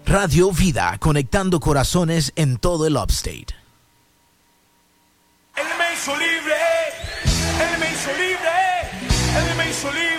Radio Vida, conectando corazones en todo el Upstate. El inmenso libre, el inmenso libre, el inmenso libre.